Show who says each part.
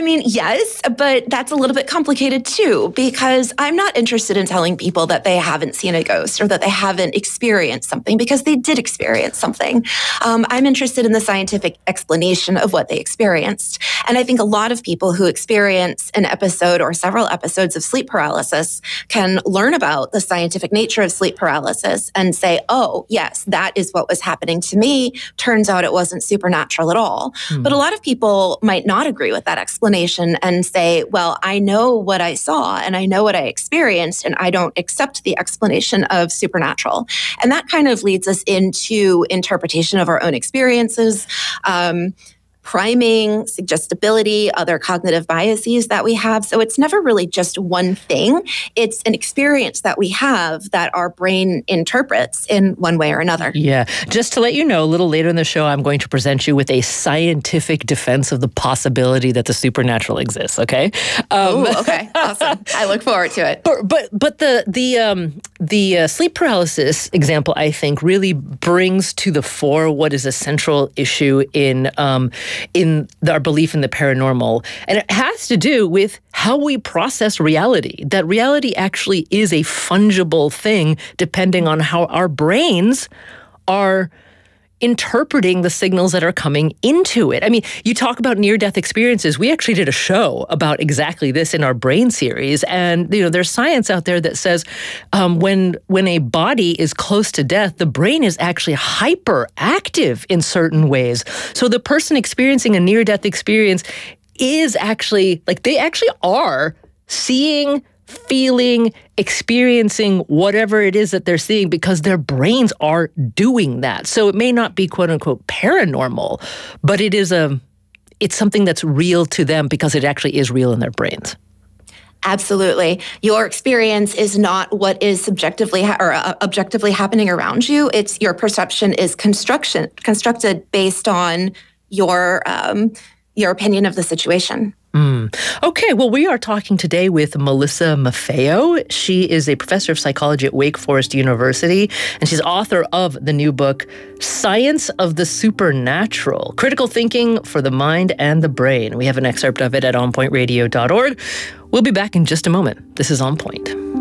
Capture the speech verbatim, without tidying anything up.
Speaker 1: I mean, yes, but that's a little bit complicated too, because I'm not interested in telling people that they haven't seen a ghost or that they haven't experienced something, because they did experience something. Um, I'm interested in the scientific explanation of what they experienced. And I think a lot of people who experience an episode or several episodes of sleep paralysis can learn about the scientific nature of sleep paralysis and say, oh, yes, that is what was happening to me. Turns out it wasn't supernatural at all. Hmm. But a lot of people might not agree with that explanation and say, well, I know what I saw and I know what I experienced, and I don't accept the explanation of supernatural. And that kind of leads us into interpretation of our own experiences. Um, priming, suggestibility, other cognitive biases that we have. So it's never really just one thing. It's an experience that we have that our brain interprets in one way or another.
Speaker 2: Yeah. Just to let you know, a little later in the show, I'm going to present you with a scientific defense of the possibility that the supernatural exists, okay?
Speaker 1: Um, Ooh, okay. Awesome. I look forward to it.
Speaker 2: But but, but the the um, the uh, sleep paralysis example, I think, really brings to the fore what is a central issue in um, in our belief in the paranormal. And it has to do with how we process reality, that reality actually is a fungible thing depending on how our brains are interpreting the signals that are coming into it. I mean, you talk about near-death experiences. We actually did a show about exactly this in our Brain series. And, you know, there's science out there that says um, when when a body is close to death, the brain is actually hyperactive in certain ways. So the person experiencing a near-death experience is actually, like, they actually are seeing, feeling, experiencing whatever it is that they're seeing because their brains are doing that. So it may not be quote unquote paranormal, but it is a, it's something that's real to them because it actually is real in their brains.
Speaker 1: Absolutely. Your experience is not what is subjectively ha- or uh, objectively happening around you. It's your perception is construction constructed based on your um, your opinion of the situation.
Speaker 2: Mm. Okay, well, we are talking today with Melissa Maffeo. She is a professor of psychology at Wake Forest University, and she's author of the new book, Science of the Supernatural, Critical Thinking for the Mind and the Brain. We have an excerpt of it at on point radio dot org. We'll be back in just a moment. This is On Point.